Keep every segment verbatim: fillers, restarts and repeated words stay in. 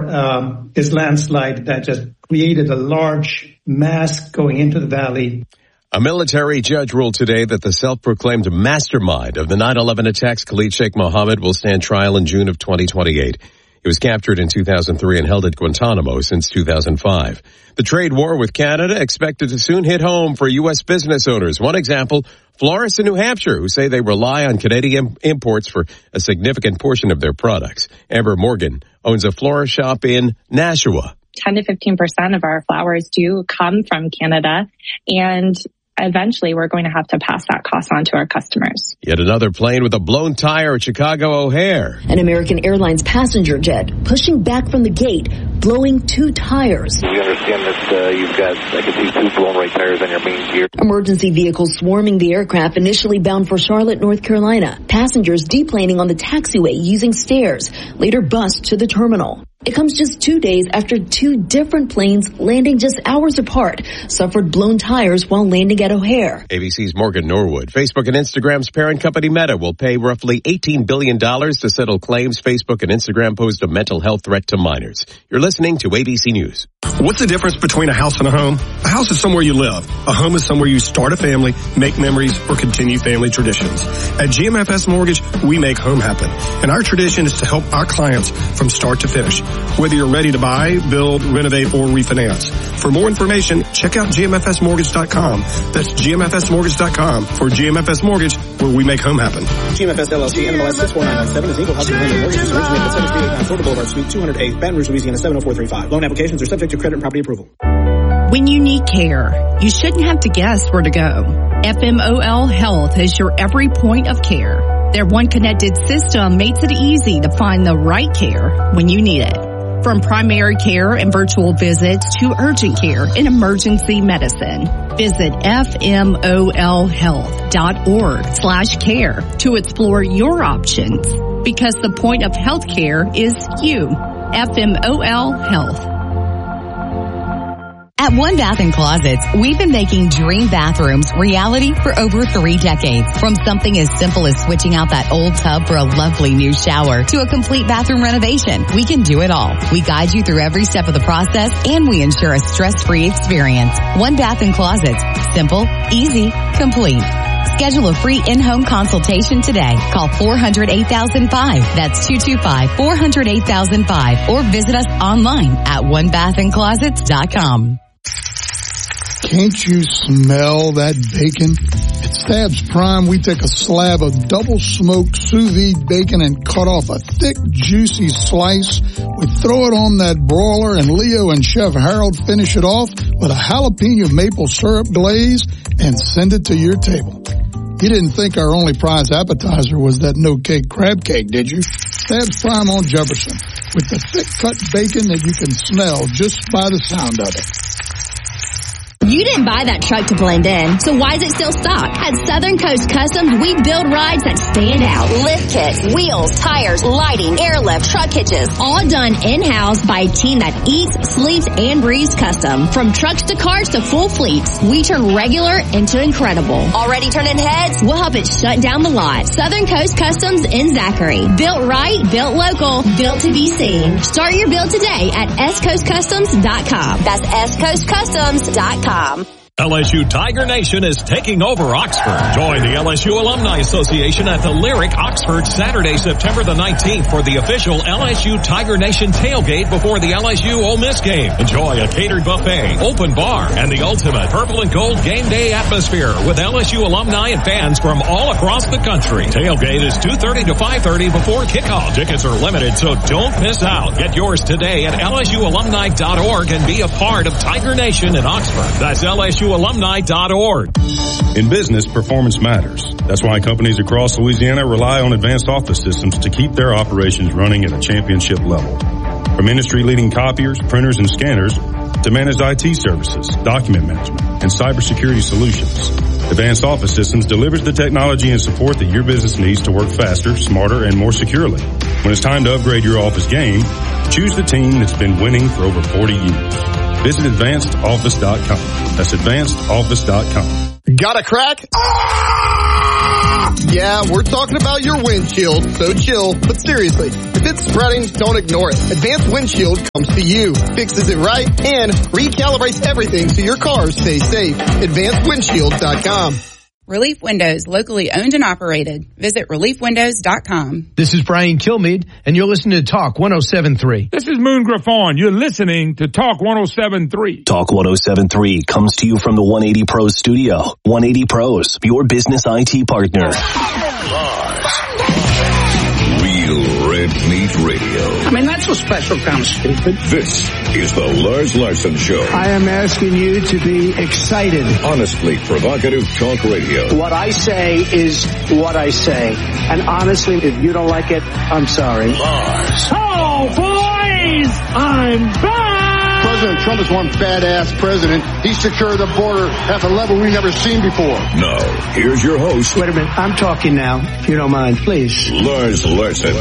um, this landslide that just created a large mass going into the valley. A military judge ruled today that the self-proclaimed mastermind of the nine eleven attacks, Khalid Sheikh Mohammed, will stand trial in June of twenty twenty-eight. He was captured in two thousand three and held at Guantanamo since two thousand five. The trade war with Canada expected to soon hit home for U S business owners. One example, florists in New Hampshire, who say they rely on Canadian imports for a significant portion of their products. Amber Morgan owns a florist shop in Nashua. ten to fifteen percent of our flowers do come from Canada, and eventually we're going to have to pass that cost on to our customers. Yet another plane with a blown tire at Chicago O'Hare. An American Airlines passenger jet pushing back from the gate, blowing two tires. We understand that uh, you've got, I can see two blown right tires on your main gear. Emergency vehicles swarming the aircraft initially bound for Charlotte, North Carolina. Passengers deplaning on the taxiway using stairs, later bused to the terminal. It comes just two days after two different planes landing just hours apart suffered blown tires while landing at O'Hare. A B C's Morgan Norwood. Facebook and Instagram's parent company Meta will pay roughly eighteen billion dollars to settle claims Facebook and Instagram posed a mental health threat to minors. You're listening to A B C News. What's the difference between a house and a home? A house is somewhere you live. A home is somewhere you start a family, make memories, or continue family traditions. At G M F S Mortgage, we make home happen. And our tradition is to help our clients from start to finish. Whether you're ready to buy, build, renovate, or refinance. For more information, check out G M F S mortgage dot com. That's G M F S mortgage dot com for G M F S Mortgage, where we make home happen. G M F S L L C, N M L S six four nine nine seven is equal housing lender mortgages originated at seven three eight nine Florida Boulevard Suite two oh eight, Baton Rouge, Louisiana seven oh four three five. Loan applications are subject to credit and property approval. When you need care, you shouldn't have to guess where to go. F M O L Health is your every point of care. Their one connected system makes it easy to find the right care when you need it. From primary care and virtual visits to urgent care and emergency medicine. Visit F M O L health dot org slash care to explore your options. Because the point of healthcare is you. F M O L Health. At One Bath and Closets, we've been making dream bathrooms reality for over three decades. From something as simple as switching out that old tub for a lovely new shower to a complete bathroom renovation, we can do it all. We guide you through every step of the process, and we ensure a stress-free experience. One Bath and Closets. Simple, easy, complete. Schedule a free in-home consultation today. Call four hundred eight thousand five. That's two two five, four hundred eight thousand five. Or visit us online at one bath and closets dot com. Can't you smell that bacon? At Stabs Prime, we take a slab of double-smoked sous vide bacon and cut off a thick, juicy slice. We throw it on that broiler, and Leo and Chef Harold finish it off with a jalapeno maple syrup glaze and send it to your table. You didn't think our only prize appetizer was that no-cake crab cake, did you? Stabs Prime on Jefferson, with the thick-cut bacon that you can smell just by the sound of it. You didn't buy that truck to blend in, so why is it still stock? At Southern Coast Customs, we build rides that stand out. Lift kits, wheels, tires, lighting, airlift, truck hitches, all done in-house by a team that eats, sleeps, and breathes custom. From trucks to cars to full fleets, we turn regular into incredible. Already turning heads? We'll help it shut down the lot. Southern Coast Customs in Zachary. Built right, built local, built to be seen. Start your build today at S Coast Customs dot com. That's S Coast Customs dot com. L S U Tiger Nation is taking over Oxford. Join the L S U Alumni Association at the Lyric Oxford Saturday, September the nineteenth for the official L S U Tiger Nation tailgate before the L S U Ole Miss game. Enjoy a catered buffet, open bar, and the ultimate purple and gold game day atmosphere with L S U alumni and fans from all across the country. Tailgate is two thirty to five thirty before kickoff. Tickets are limited, so don't miss out. Get yours today at L S U alumni dot org and be a part of Tiger Nation in Oxford. That's L S U alumni dot org. In business, performance matters. That's why companies across Louisiana rely on Advanced Office Systems to keep their operations running at a championship level. From industry-leading copiers, printers, and scanners to managed I T services, document management, and cybersecurity solutions, Advanced Office Systems delivers the technology and support that your business needs to work faster, smarter, and more securely. When it's time to upgrade your office game, choose the team that's been winning for over forty years. Visit advanced office dot com. That's advanced office dot com. Got a crack? Ah! Yeah, we're talking about your windshield, so chill. But seriously, if it's spreading, don't ignore it. Advanced Windshield comes to you, fixes it right, and recalibrates everything so your car stays safe. advanced windshield dot com. Relief Windows, locally owned and operated. Visit relief windows dot com. This is Brian Kilmeade, and you're listening to Talk one oh seven point three. This is Moon Griffon. You're listening to Talk one oh seven point three. Talk one oh seven point three comes to you from the one eighty Pros studio. one eighty Pros, your business I T partner. Real Red Meat Radio. I mean, that's a special kind of stupid. This is the Lars Larson Show. I am asking you to be excited. Honestly provocative talk radio. What I say is what I say. And honestly, if you don't like it, I'm sorry. Lars. Oh, boys! I'm back! President Trump is one badass president. He secured the border at a level we've never seen before. Now, here's your host. Wait a minute. I'm talking now, if you don't mind, please. Lars Larson.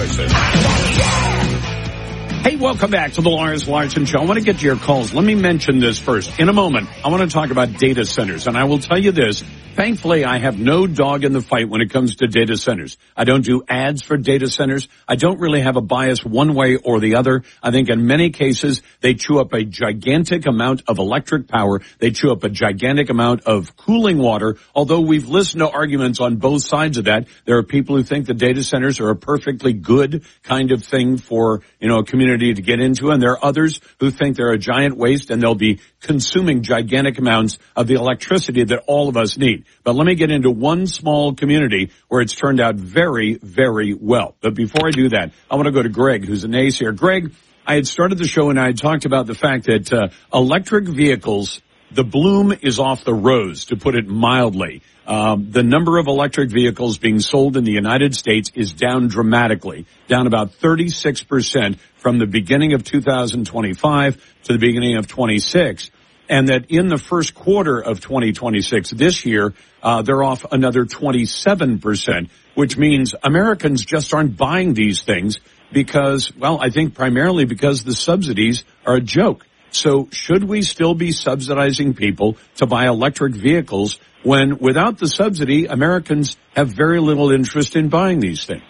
Hey, welcome back to the Lars Larson Show. I want to get to your calls. Let me mention this first. In a moment, I want to talk about data centers. And I will tell you this. Thankfully, I have no dog in the fight when it comes to data centers. I don't do ads for data centers. I don't really have a bias one way or the other. I think in many cases, they chew up a gigantic amount of electric power. They chew up a gigantic amount of cooling water. Although we've listened to arguments on both sides of that, there are people who think the data centers are a perfectly good kind of thing for, you know, a community to get into. And there are others who think they're a giant waste and they'll be consuming gigantic amounts of the electricity that all of us need. But let me get into one small community where it's turned out very, very well. But before I do that, I want to go to Greg, who's an ace here. Greg, I had started the show and I had talked about the fact that uh, electric vehicles, the bloom is off the rose, to put it mildly. Um, the number of electric vehicles being sold in the United States is down dramatically, down about thirty-six percent from the beginning of two thousand twenty-five to the beginning of twenty-six. And that in the first quarter of twenty twenty-six, this year, uh, they're off another twenty-seven percent, which means Americans just aren't buying these things because, well, I think primarily because the subsidies are a joke. So should we still be subsidizing people to buy electric vehicles when without the subsidy, Americans have very little interest in buying these things?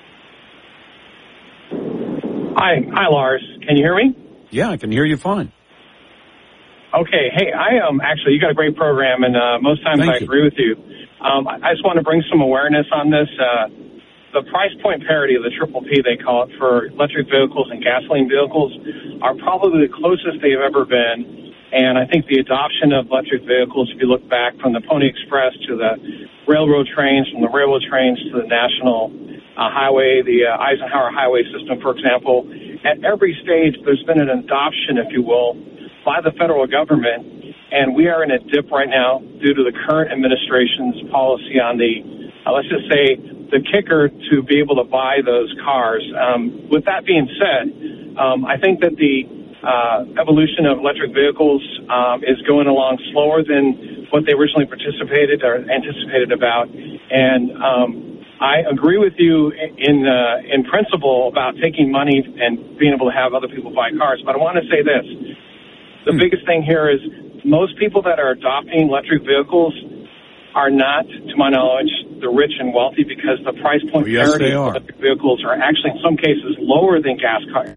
Hi, hi, Lars. Can you hear me? Yeah, I can hear you fine. Okay. Hey, I um actually, you got a great program, and uh, most times Thank I you. agree with you. Um, I I just want to bring some awareness on this. Uh, the price point parity of the triple P, they call it, for electric vehicles and gasoline vehicles are probably the closest they've ever been. And I think the adoption of electric vehicles, if you look back from the Pony Express to the railroad trains, from the railroad trains to the national uh, highway, the uh, Eisenhower highway system, for example, at every stage there's been an adoption, if you will, by the federal government, and we are in a dip right now due to the current administration's policy on the, uh, let's just say, the kicker to be able to buy those cars. Um, with that being said, um, I think that the uh, evolution of electric vehicles um, is going along slower than what they originally participated or anticipated about, and um, I agree with you in uh, in principle about taking money and being able to have other people buy cars, but I want to say this. The biggest thing here is most people that are adopting electric vehicles are not, to my knowledge, the rich and wealthy, because the price point Oh, yes, parity they of are. electric vehicles are actually in some cases lower than gas cars.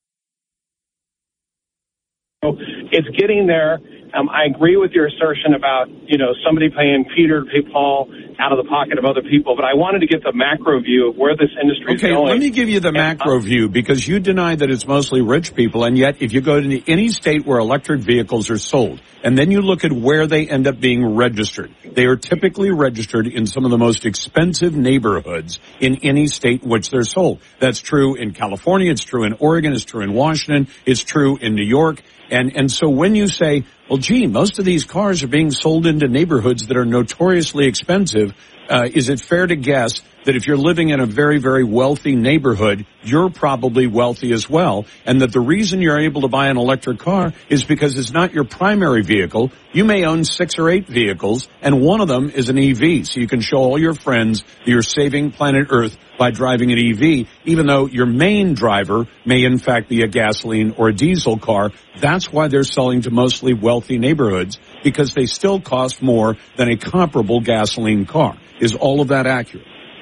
So it's getting there. Um, I agree with your assertion about, you know, somebody paying Peter to pay Paul out of the pocket of other people, but I wanted to get the macro view of where this industry is Okay, going. let me give you the macro view, because you deny that it's mostly rich people, and yet if you go to any state where electric vehicles are sold, and then you look at where they end up being registered, they are typically registered in some of the most expensive neighborhoods in any state in which they're sold. That's true in California, it's true in Oregon, it's true in Washington, it's true in New York. And, and so when you say, well, gee, most of these cars are being sold into neighborhoods that are notoriously expensive, uh, is it fair to guess that if you're living in a very, very wealthy neighborhood, you're probably wealthy as well, and that the reason you're able to buy an electric car is because it's not your primary vehicle. You may own six or eight vehicles, and one of them is an E V, so you can show all your friends that you're saving planet Earth by driving an E V, even though your main driver may in fact be a gasoline or a diesel car. That's why they're selling to mostly wealthy neighborhoods, because they still cost more than a comparable gasoline car. Is all of that accurate?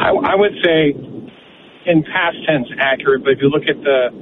I, I would say in past tense accurate, but if you look at the